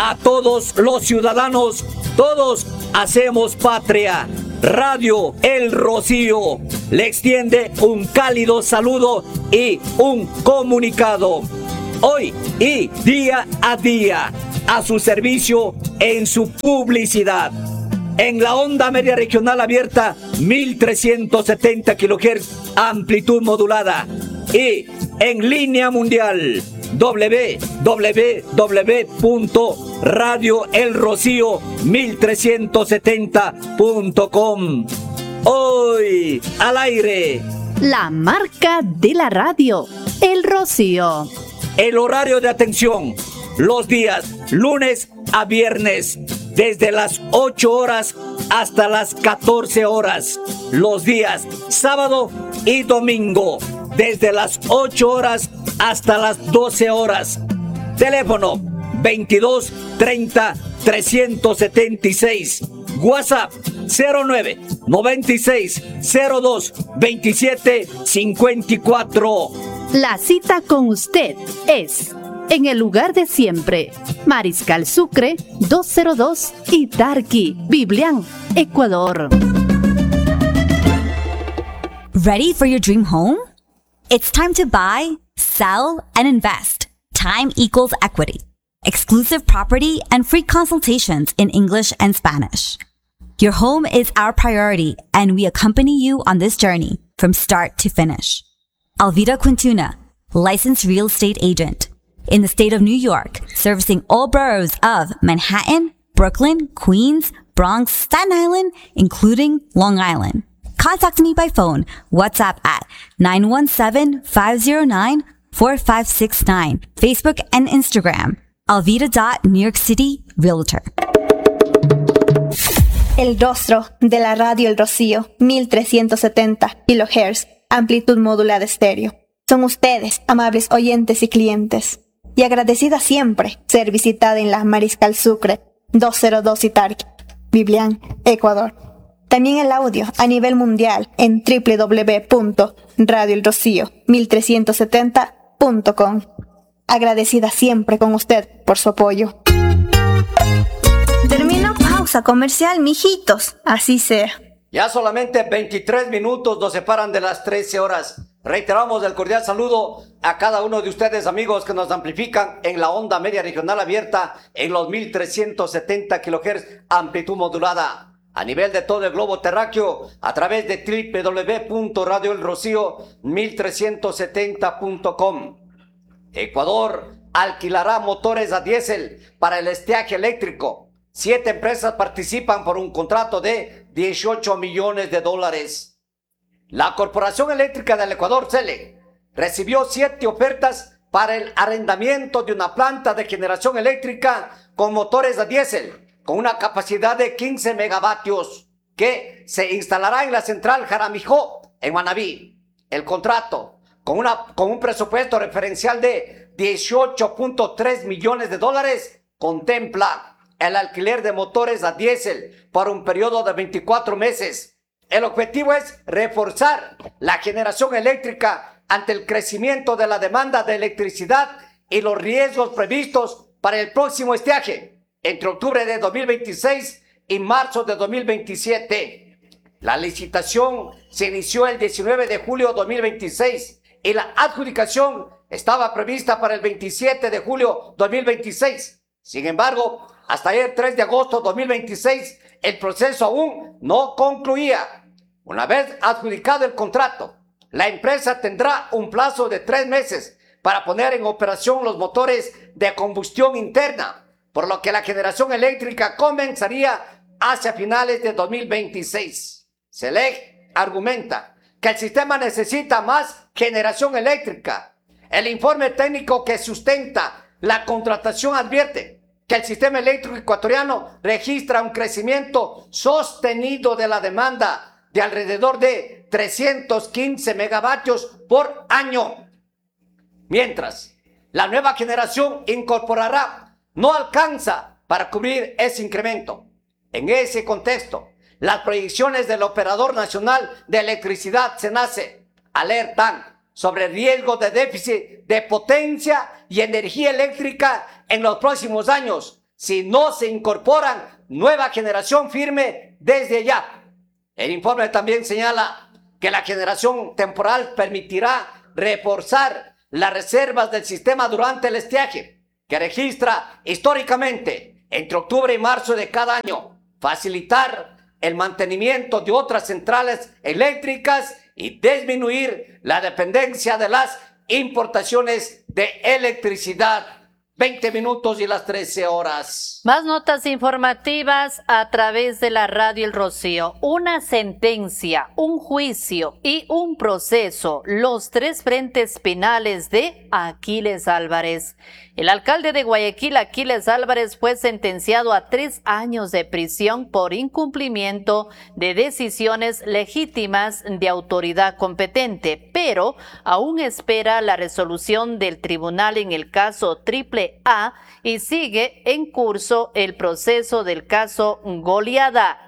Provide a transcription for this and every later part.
a todos los ciudadanos, todos hacemos patria. Radio El Rocío le extiende un cálido saludo y un comunicado. Hoy y día a día, a su servicio en su publicidad. En la onda media regional abierta, 1370 kHz, amplitud modulada. Y en línea mundial, www.radioelrocío1370.com. Hoy al aire, la marca de la radio, El Rocío. El horario de atención, los días lunes a viernes, desde las 8 horas hasta las 14 horas. Los días sábado y domingo, desde las 8 horas hasta las 12 horas. Teléfono 22 30 376. WhatsApp 09 96 02 27 54. La cita con usted es en el lugar de siempre, Mariscal Sucre 202 y Tarqui, Biblián, Ecuador. Ready for your dream home? It's time to buy, sell, and invest. Time equals equity. Exclusive property and free consultations in English and Spanish. Your home is our priority, and we accompany you on this journey from start to finish. Alvida Quintuna, licensed real estate agent. In the state of New York, servicing all boroughs of Manhattan, Brooklyn, Queens, Bronx, Staten Island, including Long Island. Contact me by phone, WhatsApp at 917-509-4569, Facebook and Instagram, Alvida.New York City Realtor. El rostro de la radio El Rocío, 1370 kHz, amplitud modulada estéreo. Son ustedes, amables oyentes y clientes. Y agradecida siempre ser visitada en la Mariscal Sucre 202 y Tarqui, Biblián, Ecuador. También el audio a nivel mundial en www.radioelrocío1370.com. Agradecida siempre con usted por su apoyo. Termino pausa comercial, mijitos. Así sea. Ya solamente 23 minutos nos separan de las 13 horas. Reiteramos el cordial saludo a cada uno de ustedes, amigos, que nos amplifican en la onda media regional abierta en los 1370 kHz, amplitud modulada. A nivel de todo el globo terráqueo, a través de www.radioelrocío1370.com. Ecuador alquilará motores a diésel para el estiaje eléctrico. 7 empresas participan por un contrato de $18 millones. La Corporación Eléctrica del Ecuador, CELE, recibió 7 ofertas para el arrendamiento de una planta de generación eléctrica con motores a diésel, con una capacidad de 15 megavatios, que se instalará en la central Jaramijó, en Manabí. El contrato, con un presupuesto referencial de $18.3 millones, contempla el alquiler de motores a diésel por un periodo de 24 meses. El objetivo es reforzar la generación eléctrica ante el crecimiento de la demanda de electricidad y los riesgos previstos para el próximo estiaje entre octubre de 2026 y marzo de 2027. La licitación se inició el 19 de julio de 2026 y la adjudicación estaba prevista para el 27 de julio de 2026. Sin embargo, hasta ayer 3 de agosto de 2026, el proceso aún no concluía. Una vez adjudicado el contrato, la empresa tendrá un plazo de 3 meses para poner en operación los motores de combustión interna, por lo que la generación eléctrica comenzaría hacia finales de 2026. CELEG argumenta que el sistema necesita más generación eléctrica. El informe técnico que sustenta la contratación advierte que el sistema eléctrico ecuatoriano registra un crecimiento sostenido de la demanda de alrededor de 315 megavatios por año. Mientras, la nueva generación incorporará no alcanza para cubrir ese incremento. En ese contexto, las proyecciones del Operador Nacional de Electricidad, SENACE, alertan sobre riesgos de déficit de potencia y energía eléctrica en los próximos años, si no se incorporan nueva generación firme desde ya. El informe también señala que la generación temporal permitirá reforzar las reservas del sistema durante el estiaje, que registra históricamente entre octubre y marzo de cada año, facilitar el mantenimiento de otras centrales eléctricas y disminuir la dependencia de las importaciones de electricidad. 20 minutos y las 13 horas. Más notas informativas a través de la radio El Rocío. Una sentencia, un juicio y un proceso. Los 3 frentes penales de Aquiles Álvarez. El alcalde de Guayaquil, Aquiles Álvarez, fue sentenciado a 3 años de prisión por incumplimiento de decisiones legítimas de autoridad competente, pero aún espera la resolución del tribunal en el caso AAA y sigue en curso el proceso del caso Goleada.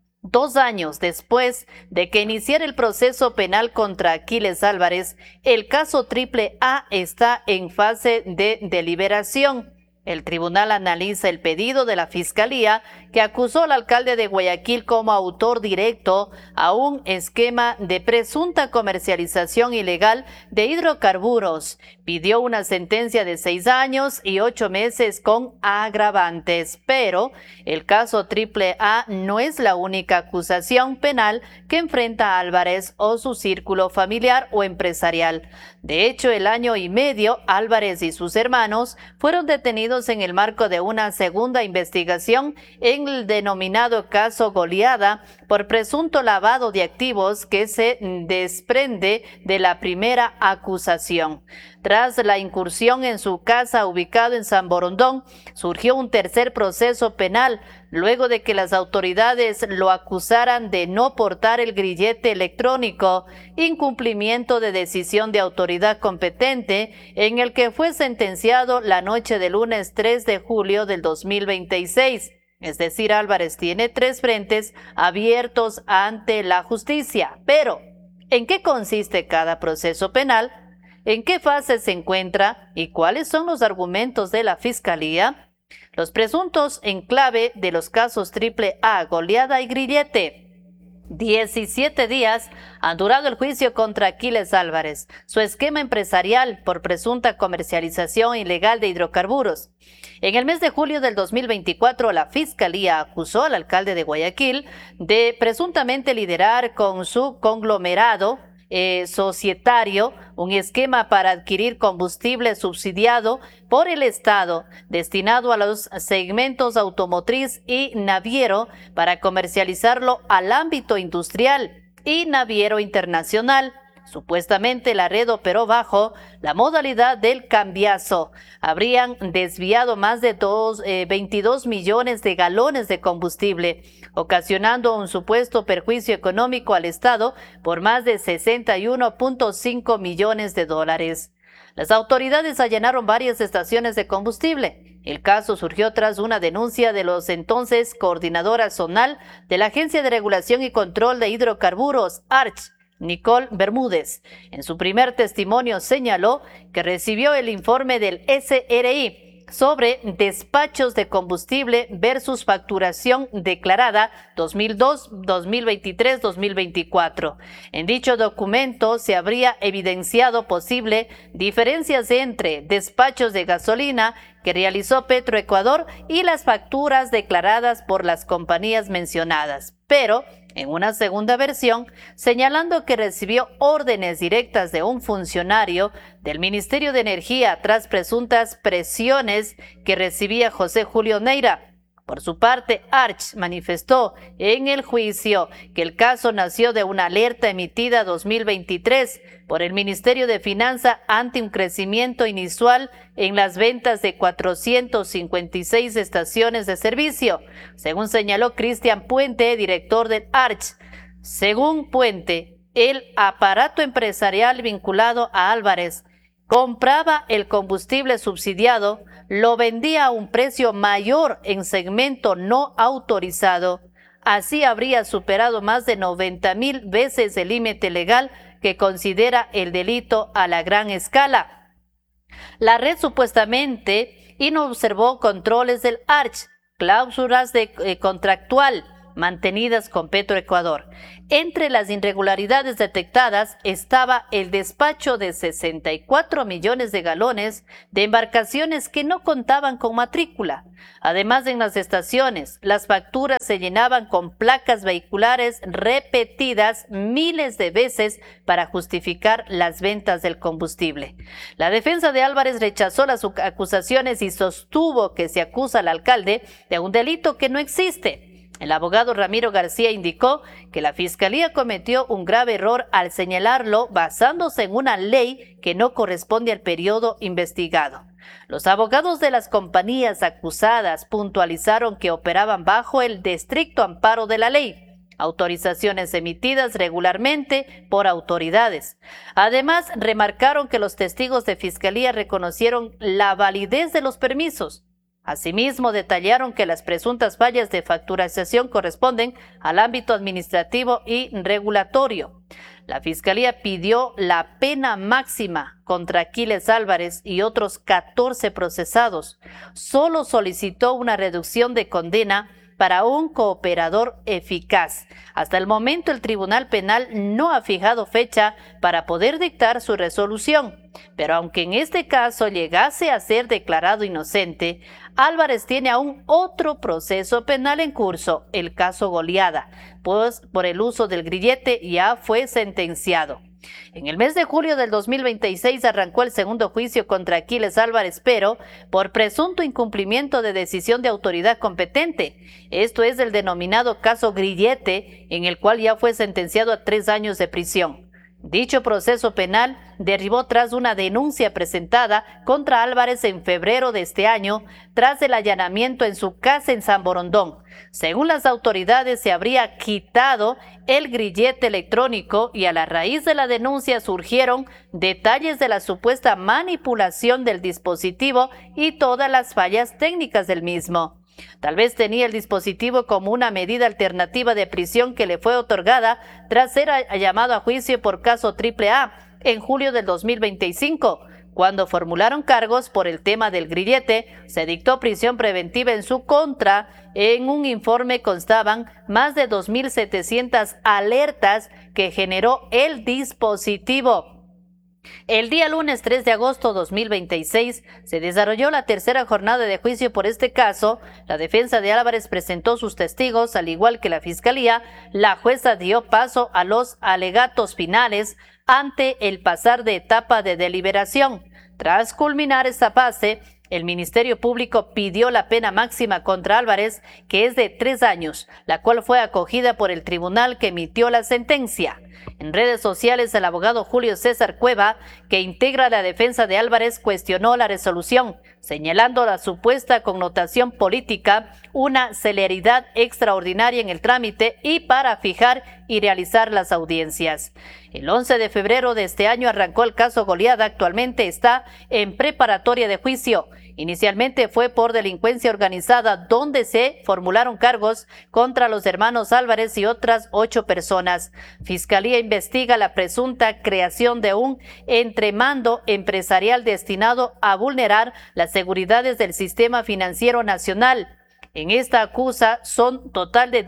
2 años después de que iniciara el proceso penal contra Aquiles Álvarez, el caso AAA está en fase de deliberación. El tribunal analiza el pedido de la Fiscalía que acusó al alcalde de Guayaquil como autor directo a un esquema de presunta comercialización ilegal de hidrocarburos. Pidió una sentencia de 6 años y 8 meses con agravantes, pero el caso AAA no es la única acusación penal que enfrenta a Álvarez o su círculo familiar o empresarial. De hecho, el año y medio, Álvarez y sus hermanos fueron detenidos en el marco de una segunda investigación en el denominado caso Goleada por presunto lavado de activos que se desprende de la primera acusación. Tras la incursión en su casa ubicado en San Borondón, surgió un tercer proceso penal luego de que las autoridades lo acusaran de no portar el grillete electrónico, incumplimiento de decisión de autoridad competente, en el que fue sentenciado la noche del lunes 3 de julio del 2026. Es decir, Álvarez tiene 3 frentes abiertos ante la justicia. Pero, ¿en qué consiste cada proceso penal? ¿En qué fase se encuentra y cuáles son los argumentos de la Fiscalía? Los presuntos en clave de los casos AAA, Goleada y Grillete. 17 días ha durado el juicio contra Aquiles Álvarez, su esquema empresarial por presunta comercialización ilegal de hidrocarburos. En el mes de julio del 2024, la Fiscalía acusó al alcalde de Guayaquil de presuntamente liderar con su conglomerado societario un esquema para adquirir combustible subsidiado por el Estado destinado a los segmentos automotriz y naviero para comercializarlo al ámbito industrial y naviero internacional. Supuestamente la red operó bajo la modalidad del cambiazo. Habrían desviado más de 22 millones de galones de combustible, ocasionando un supuesto perjuicio económico al Estado por más de 61.5 millones de dólares. Las autoridades allanaron varias estaciones de combustible. El caso surgió tras una denuncia de los entonces coordinadora zonal de la Agencia de Regulación y Control de Hidrocarburos, ARCH, Nicole Bermúdez. En su primer testimonio señaló que recibió el informe del SRI sobre despachos de combustible versus facturación declarada 2002, 2023, 2024. En dicho documento se habría evidenciado posible diferencias entre despachos de gasolina que realizó Petroecuador y las facturas declaradas por las compañías mencionadas, pero en una segunda versión, señalando que recibió órdenes directas de un funcionario del Ministerio de Energía tras presuntas presiones que recibía José Julio Neira. Por su parte, ARCH manifestó en el juicio que el caso nació de una alerta emitida 2023 por el Ministerio de Finanzas ante un crecimiento inusual en las ventas de 456 estaciones de servicio, según señaló Cristian Puente, director del ARCH. Según Puente, el aparato empresarial vinculado a Álvarez compraba el combustible subsidiado, lo vendía a un precio mayor en segmento no autorizado. Así habría superado más de 90,000 veces el límite legal que considera el delito a la gran escala. La red supuestamente y no observó controles del ARCH, cláusulas contractual mantenidas con Petroecuador. Entre las irregularidades detectadas estaba el despacho de 64 millones de galones de embarcaciones que no contaban con matrícula. Además, en las estaciones, las facturas se llenaban con placas vehiculares repetidas miles de veces para justificar las ventas del combustible. La defensa de Álvarez rechazó las acusaciones y sostuvo que se acusa al alcalde de un delito que no existe. El abogado Ramiro García indicó que la Fiscalía cometió un grave error al señalarlo basándose en una ley que no corresponde al periodo investigado. Los abogados de las compañías acusadas puntualizaron que operaban bajo el estricto amparo de la ley, autorizaciones emitidas regularmente por autoridades. Además, remarcaron que los testigos de Fiscalía reconocieron la validez de los permisos. Asimismo, detallaron que las presuntas fallas de facturación corresponden al ámbito administrativo y regulatorio. La Fiscalía pidió la pena máxima contra Aquiles Álvarez y otros 14 procesados. Solo solicitó una reducción de condena para un cooperador eficaz. Hasta el momento, el Tribunal Penal no ha fijado fecha para poder dictar su resolución, pero aunque en este caso llegase a ser declarado inocente, Álvarez tiene aún otro proceso penal en curso, el caso Goliada, pues por el uso del grillete ya fue sentenciado. En el mes de julio del 2026 arrancó el segundo juicio contra Aquiles Álvarez, pero por presunto incumplimiento de decisión de autoridad competente. Esto es el denominado caso Grillete, en el cual ya fue sentenciado a 3 años de prisión. Dicho proceso penal derivó tras una denuncia presentada contra Álvarez en febrero de este año, tras el allanamiento en su casa en San Borondón. Según las autoridades, se habría quitado el grillete electrónico y a la raíz de la denuncia surgieron detalles de la supuesta manipulación del dispositivo y todas las fallas técnicas del mismo. Tal vez tenía el dispositivo como una medida alternativa de prisión que le fue otorgada tras ser llamado a juicio por caso AAA en julio del 2025. Cuando formularon cargos por el tema del grillete, se dictó prisión preventiva en su contra. En un informe constaban más de 2.700 alertas que generó el dispositivo. El día lunes 3 de agosto 2026 se desarrolló la tercera jornada de juicio por este caso. La defensa de Álvarez presentó sus testigos, al igual que la Fiscalía. La jueza dio paso a los alegatos finales ante el pasar de etapa de deliberación. Tras culminar esta fase, el Ministerio Público pidió la pena máxima contra Álvarez, que es de 3 años, la cual fue acogida por el tribunal que emitió la sentencia. En redes sociales, el abogado Julio César Cueva, que integra la defensa de Álvarez, cuestionó la resolución, señalando la supuesta connotación política, una celeridad extraordinaria en el trámite y para fijar y realizar las audiencias. El 11 de febrero de este año arrancó el caso Goliada. Actualmente está en preparatoria de juicio. Inicialmente fue por delincuencia organizada, donde se formularon cargos contra los hermanos Álvarez y otras 8 personas. Fiscalía investiga la presunta creación de un entremando empresarial destinado a vulnerar las seguridades del sistema financiero nacional. En esta acusa son total de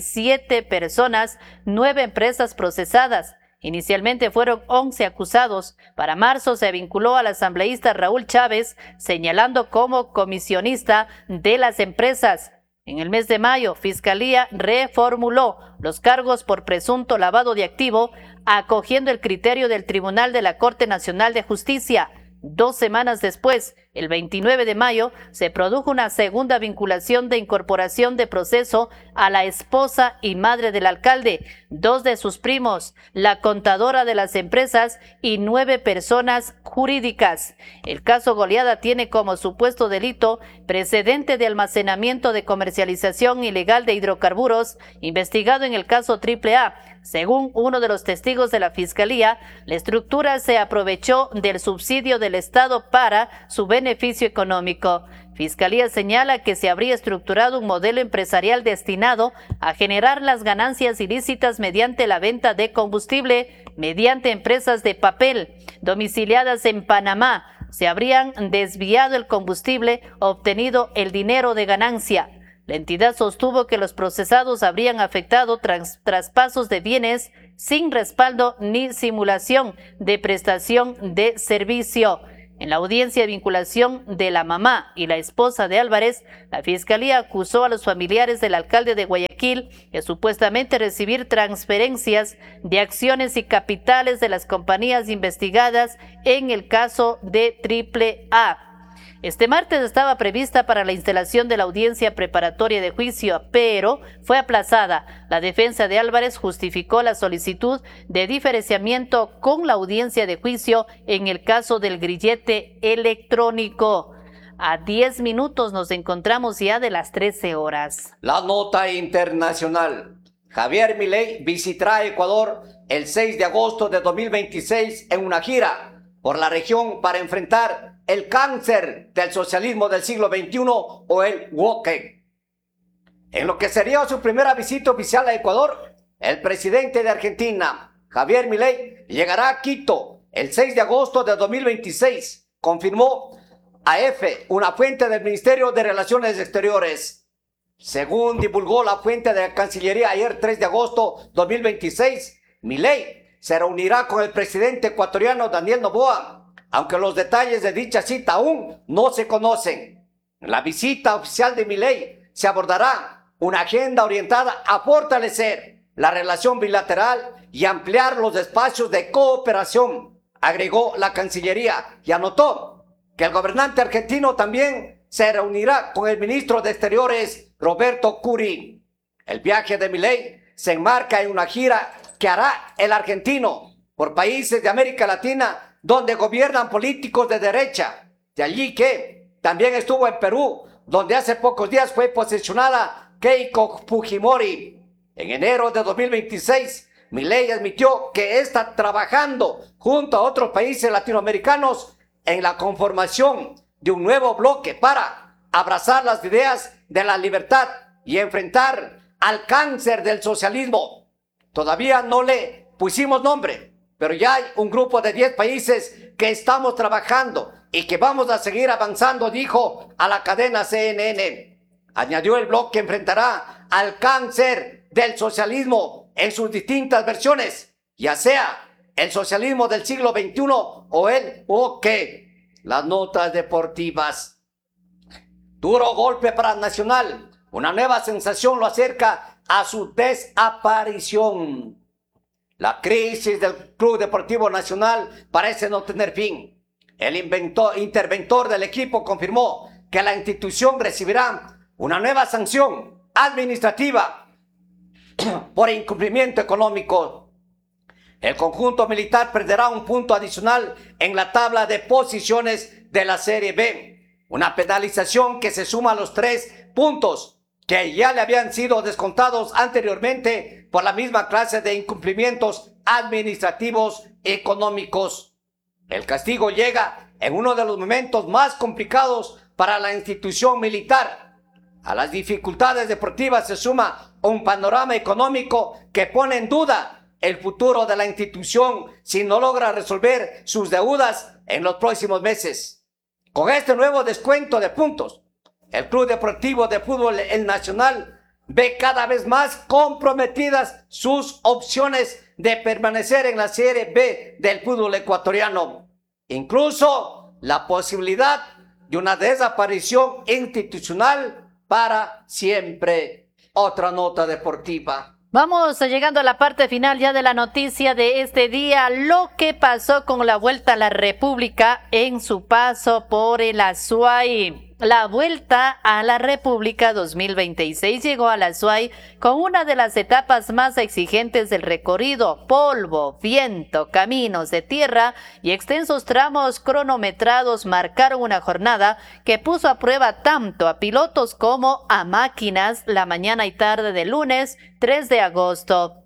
17 personas, 9 empresas procesadas. Inicialmente fueron 11 acusados. Para marzo se vinculó al asambleísta Raúl Chávez, señalando como comisionista de las empresas. En el mes de mayo, Fiscalía reformuló los cargos por presunto lavado de activo, acogiendo el criterio del Tribunal de la Corte Nacional de Justicia. 2 semanas después, el 29 de mayo, se produjo una segunda vinculación de incorporación de proceso a la esposa y madre del alcalde, 2 de sus primos, la contadora de las empresas y 9 personas jurídicas. El caso Goliada tiene como supuesto delito precedente de almacenamiento de comercialización ilegal de hidrocarburos, investigado en el caso AAA. Según uno de los testigos de la Fiscalía, la estructura se aprovechó del subsidio del Estado para su beneficio económico. Fiscalía señala que se habría estructurado un modelo empresarial destinado a generar las ganancias ilícitas mediante la venta de combustible mediante empresas de papel, domiciliadas en Panamá, se habrían desviado el combustible, obtenido el dinero de ganancia. La entidad sostuvo que los procesados habrían afectado traspasos de bienes sin respaldo ni simulación de prestación de servicio. En la audiencia de vinculación de la mamá y la esposa de Álvarez, la Fiscalía acusó a los familiares del alcalde de Guayaquil de supuestamente recibir transferencias de acciones y capitales de las compañías investigadas en el caso de AAA. Este martes estaba prevista para la instalación de la audiencia preparatoria de juicio, pero fue aplazada. La defensa de Álvarez justificó la solicitud de diferenciamiento con la audiencia de juicio en el caso del grillete electrónico. A 10 minutos nos encontramos ya de las 13 horas. La nota internacional. Javier Milei visitará Ecuador el 6 de agosto de 2026 en una gira por la región para enfrentar el cáncer del socialismo del siglo XXI o el woke. En lo que sería su primera visita oficial a Ecuador, el presidente de Argentina, Javier Milei, llegará a Quito el 6 de agosto de 2026, confirmó a EFE, una fuente del Ministerio de Relaciones Exteriores. Según divulgó la fuente de la Cancillería ayer 3 de agosto 2026, Milei se reunirá con el presidente ecuatoriano Daniel Noboa, aunque los detalles de dicha cita aún no se conocen. En la visita oficial de Milei se abordará una agenda orientada a fortalecer la relación bilateral y ampliar los espacios de cooperación, agregó la Cancillería, y anotó que el gobernante argentino también se reunirá con el ministro de Exteriores, Roberto Curi. El viaje de Milei se enmarca en una gira que hará el argentino por países de América Latina donde gobiernan políticos de derecha. De allí que también estuvo en Perú, donde hace pocos días fue posesionada Keiko Fujimori. En enero de 2026, Milei admitió que está trabajando junto a otros países latinoamericanos en la conformación de un nuevo bloque para abrazar las ideas de la libertad y enfrentar al cáncer del socialismo. Todavía no le pusimos nombre, pero ya hay un grupo de 10 países que estamos trabajando y que vamos a seguir avanzando, dijo a la cadena CNN. Añadió, el bloque enfrentará al cáncer del socialismo en sus distintas versiones, ya sea el socialismo del siglo XXI o el woke. Las notas deportivas. Duro golpe para Nacional. Una nueva sensación lo acerca a su desaparición. La crisis del Club Deportivo Nacional parece no tener fin. El interventor del equipo confirmó que la institución recibirá una nueva sanción administrativa por incumplimiento económico. El conjunto militar perderá un punto adicional en la tabla de posiciones de la Serie B, una penalización que se suma a los 3 puntos que ya le habían sido descontados anteriormente por la misma clase de incumplimientos administrativos económicos. El castigo llega en uno de los momentos más complicados para la institución militar. A las dificultades deportivas se suma un panorama económico que pone en duda el futuro de la institución si no logra resolver sus deudas en los próximos meses. Con este nuevo descuento de puntos, el Club Deportivo de Fútbol El Nacional ve cada vez más comprometidas sus opciones de permanecer en la Serie B del fútbol ecuatoriano. Incluso la posibilidad de una desaparición institucional para siempre. Otra nota deportiva. Vamos llegando a la parte final ya de la noticia de este día, lo que pasó con la Vuelta a la República en su paso por el Azuay. La Vuelta a la República 2026 llegó al Azuay con una de las etapas más exigentes del recorrido: polvo, viento, caminos de tierra y extensos tramos cronometrados marcaron una jornada que puso a prueba tanto a pilotos como a máquinas la mañana y tarde del lunes 3 de agosto.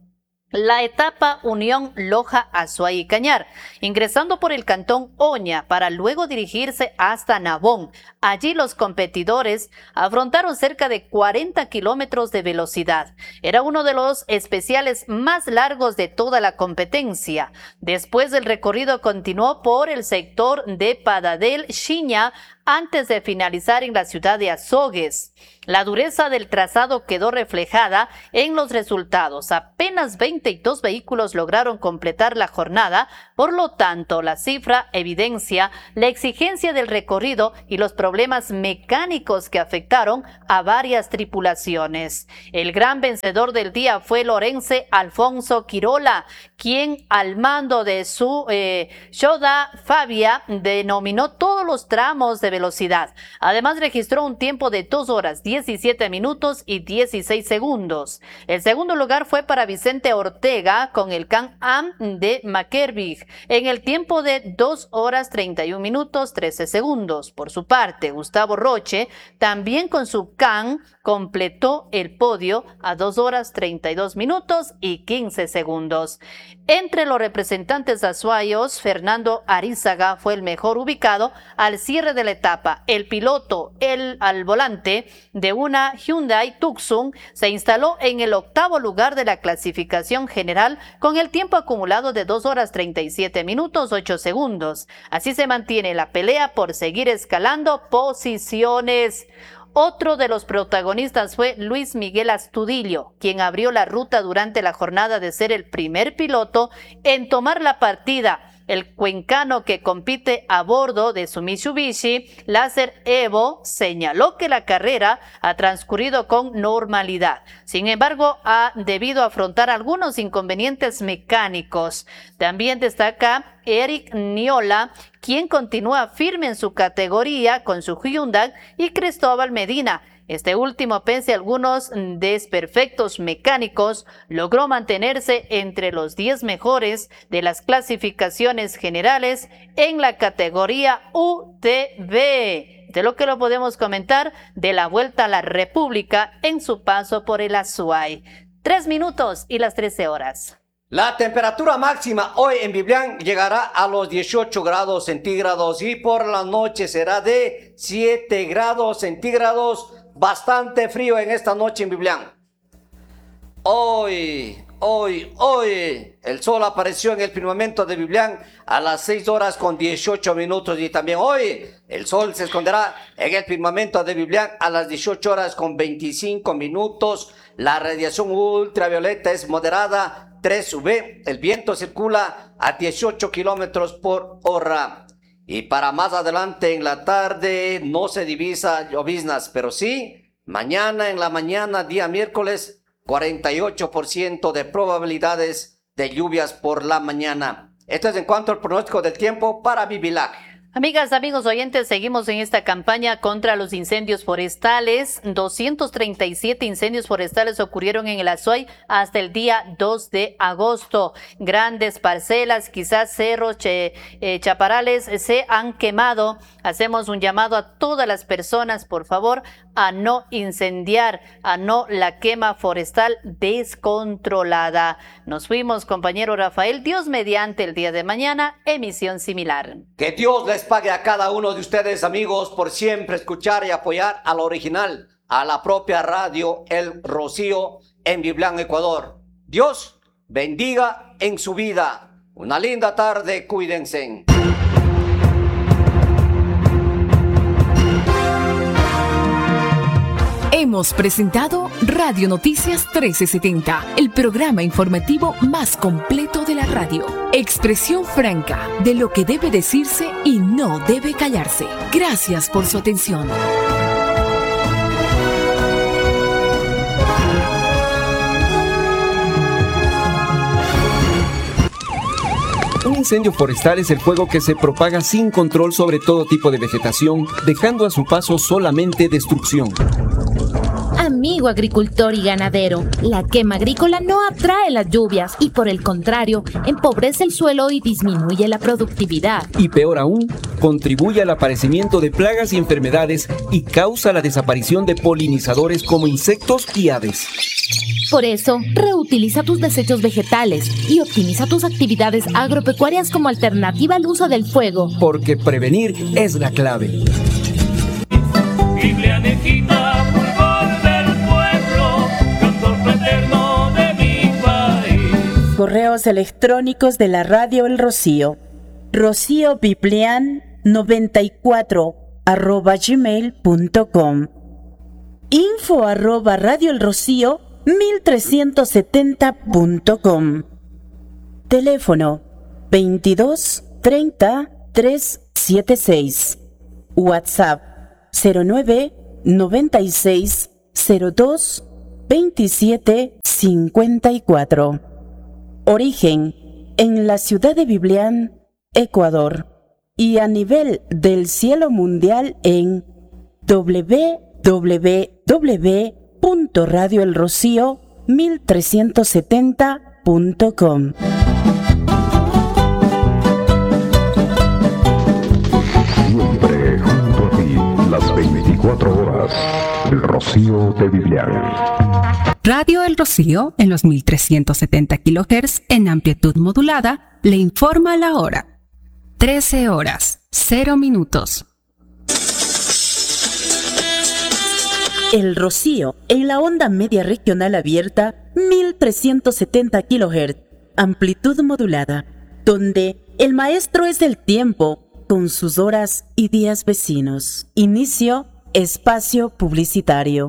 la etapa Unión Loja, Azuay y Cañar, ingresando por el cantón Oña para luego dirigirse hasta Nabón. Allí los competidores afrontaron cerca de 40 kilómetros de velocidad. Era uno de los especiales más largos de toda la competencia. Después el recorrido continuó por el sector de Padadel, Xiña, antes de finalizar en la ciudad de Azogues. La dureza del trazado quedó reflejada en los resultados. Apenas 22 vehículos lograron completar la jornada, por lo tanto, la cifra evidencia la exigencia del recorrido y los problemas mecánicos que afectaron a varias tripulaciones. El gran vencedor del día fue el orense Alfonso Quirola, quien al mando de su Shoda Fabia denominó todos los tramos de velocidad. Además registró un tiempo de 2 horas, 17 minutos y 16 segundos. El segundo lugar fue para Vicente Ortega con el Can-Am de Mackervig en el tiempo de 2 horas, 31 minutos, 13 segundos. Por su parte, Gustavo Roche, también con su Can, completó el podio a 2 horas, 32 minutos y 15 segundos. Entre los representantes azuayos, Fernando Arizaga fue el mejor ubicado al cierre de la etapa. El piloto, al volante de una Hyundai Tucson, se instaló en el 8º lugar de la clasificación general con el tiempo acumulado de 2 horas 37 minutos 8 segundos. Así se mantiene la pelea por seguir escalando posiciones. Otro de los protagonistas fue Luis Miguel Astudillo, quien abrió la ruta durante la jornada de ser el primer piloto en tomar la partida. El cuencano, que compite a bordo de su Mitsubishi Lancer Evo, señaló que la carrera ha transcurrido con normalidad. Sin embargo, ha debido afrontar algunos inconvenientes mecánicos. También destaca Eric Niola, quien continúa firme en su categoría con su Hyundai, y Cristóbal Medina. Este último, pese a algunos desperfectos mecánicos, logró mantenerse entre los 10 mejores de las clasificaciones generales en la categoría UTV. De lo que lo podemos comentar de la Vuelta a la República en su paso por el Azuay. 3 minutos y las 13 horas. La temperatura máxima hoy en Biblián llegará a los 18 grados centígrados y por la noche será de 7 grados centígrados. Bastante frío en esta noche en Biblián. Hoy, el sol apareció en el firmamento de Biblián a las 6 horas con 18 minutos y también hoy el sol se esconderá en el firmamento de Biblián a las 18 horas con 25 minutos. La radiación ultravioleta es moderada, 3 UV. El viento circula a 18 kilómetros por hora. Y para más adelante en la tarde no se divisa lloviznas, pero sí, mañana en la mañana, día miércoles, 48% de probabilidades de lluvias por la mañana. Esto es en cuanto al pronóstico del tiempo para Bibilac. Amigas, amigos oyentes, seguimos en esta campaña contra los incendios forestales. 237 incendios forestales ocurrieron en el Azuay hasta el día 2 de agosto. Grandes parcelas, quizás cerros, chaparales se han quemado. Hacemos un llamado a todas las personas, por favor, a no incendiar, a no la quema forestal descontrolada. Nos fuimos, compañero Rafael. Dios mediante, el día de mañana, emisión similar. Que Dios les pague a cada uno de ustedes, amigos, por siempre escuchar y apoyar al original, a la propia radio El Rocío en Biblián, Ecuador. Dios bendiga en su vida. Una linda tarde, cuídense. Hemos presentado Radio Noticias 1370, el programa informativo más completo de la radio. Expresión franca de lo que debe decirse y no debe callarse. Gracias por su atención. Un incendio forestal es el fuego que se propaga sin control sobre todo tipo de vegetación, dejando a su paso solamente destrucción. Amigo agricultor y ganadero, la quema agrícola no atrae las lluvias y por el contrario, empobrece el suelo y disminuye la productividad. Y peor aún, contribuye al aparecimiento de plagas y enfermedades y causa la desaparición de polinizadores como insectos y aves. Por eso, reutiliza tus desechos vegetales y optimiza tus actividades agropecuarias como alternativa al uso del fuego. Porque prevenir es la clave. Biblia Nejita, fulgor del pueblo, cantor fraterno de mi país. Correos electrónicos de la Radio El Rocío. rociobiblian94@gmail.com. info@radioelrocío1370.com. Teléfono 22 30 376. WhatsApp 09 96 02 27 54. Origen en la ciudad de Biblián, Ecuador, y a nivel del cielo mundial en www.radioelrocío1370.com. Siempre junto a ti, las 24 horas. El Rocío de Biblián. Radio El Rocío, en los 1370 kHz en amplitud modulada, le informa la hora. 13 horas, 0 minutos. El Rocío, en la onda media regional abierta, 1370 kHz, amplitud modulada, donde el maestro es el tiempo, con sus horas y días vecinos. Inicio, espacio publicitario.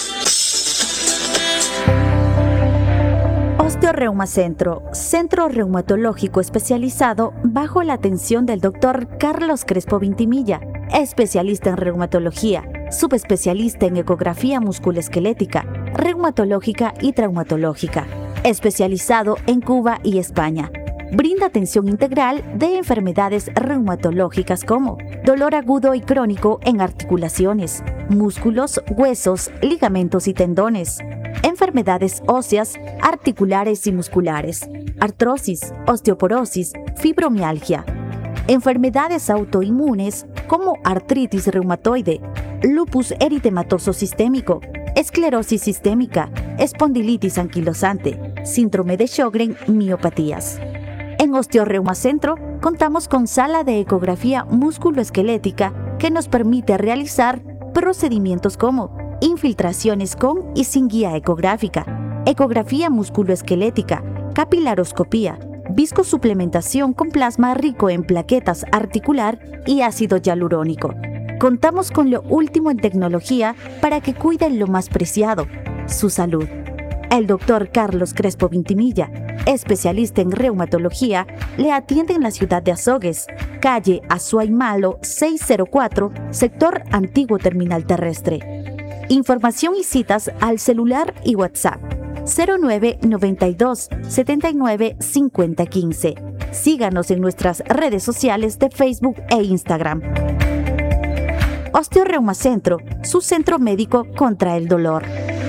Osteoreumacentro, centro reumatológico especializado bajo la atención del Dr. Carlos Crespo Vintimilla, especialista en reumatología, subespecialista en ecografía musculoesquelética, reumatológica y traumatológica, especializado en Cuba y España. Brinda atención integral de enfermedades reumatológicas como dolor agudo y crónico en articulaciones, músculos, huesos, ligamentos y tendones, enfermedades óseas, articulares y musculares, artrosis, osteoporosis, fibromialgia, enfermedades autoinmunes como artritis reumatoide, lupus eritematoso sistémico, esclerosis sistémica, espondilitis anquilosante, síndrome de Sjögren, miopatías. En Osteoreumacentro contamos con sala de ecografía musculoesquelética que nos permite realizar procedimientos como infiltraciones con y sin guía ecográfica, ecografía musculoesquelética, capilaroscopía, viscosuplementación con plasma rico en plaquetas articular y ácido hialurónico. Contamos con lo último en tecnología para que cuiden lo más preciado, su salud. El Dr. Carlos Crespo Vintimilla, especialista en reumatología, le atiende en la ciudad de Azogues, calle Azuay Malo 604, sector Antiguo Terminal Terrestre. Información y citas al celular y WhatsApp 0992 79 50 15. Síganos en nuestras redes sociales de Facebook e Instagram. Osteoreumacentro, su centro médico contra el dolor.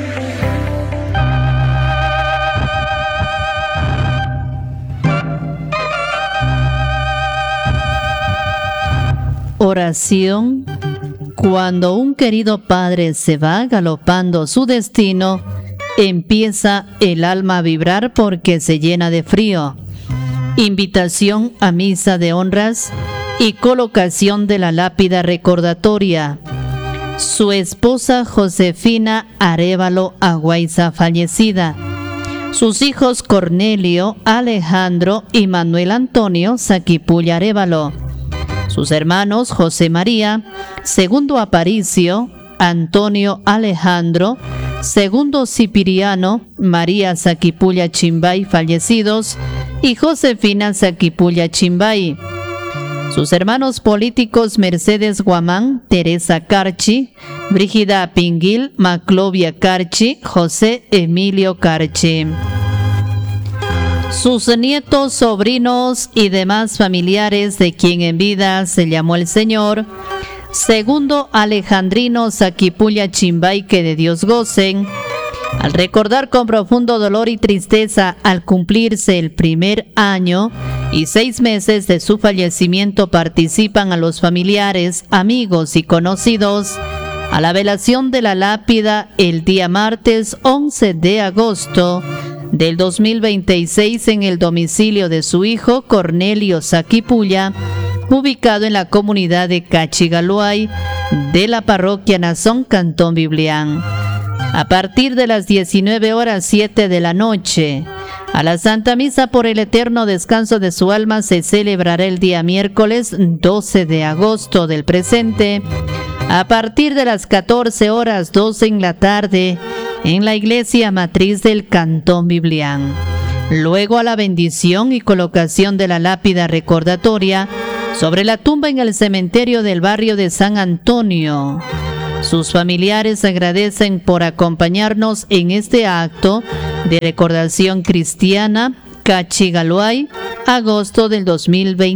Oración. Cuando un querido padre se va galopando su destino, empieza el alma a vibrar porque se llena de frío. Invitación a misa de honras y colocación de la lápida recordatoria. Su esposa Josefina Arévalo Aguaiza, fallecida. Sus hijos Cornelio, Alejandro y Manuel Antonio Saquipulla Arévalo. Sus hermanos José María, segundo Aparicio, Antonio Alejandro, segundo Cipiriano, María Saquipulla Chimbay, fallecidos, y Josefina Saquipulla Chimbay. Sus hermanos políticos Mercedes Guamán, Teresa Carchi, Brígida Pinguil, Maclovia Carchi, José Emilio Carchi. Sus nietos, sobrinos y demás familiares de quien en vida se llamó el Señor, Segundo, alejandrino Saquipulla Chimbay, que de Dios gocen. Al recordar con profundo dolor y tristeza al cumplirse el primer año y 6 meses de su fallecimiento, participan a los familiares, amigos y conocidos a la velación de la lápida el día martes 11 de agosto del 2026 en el domicilio de su hijo Cornelio Saquipulla, ubicado en la comunidad de Cachigaluay de la parroquia Nazón, Cantón Biblián. A partir de las 19:07 de la noche, a la Santa Misa por el eterno descanso de su alma se celebrará el día miércoles 12 de agosto del presente, a partir de las 14:12 en la tarde, en la iglesia matriz del Cantón Biblián. Luego a la bendición y colocación de la lápida recordatoria sobre la tumba en el cementerio del barrio de San Antonio. Sus familiares agradecen por acompañarnos en este acto de recordación cristiana. Cachigaluay, agosto del 2020.